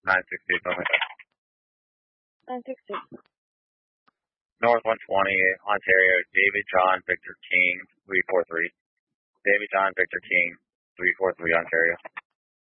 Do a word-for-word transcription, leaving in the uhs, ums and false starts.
nine six two, something like that. nine six two. North one twenty, Ontario, David John Victor King, three four three. David John Victor King, three four three, Ontario.